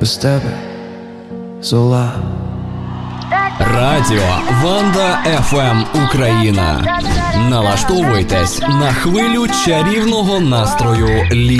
без тебе зола. Радіо Ванда ФМ Україна. Налаштовуйтесь на хвилю чарівного настрою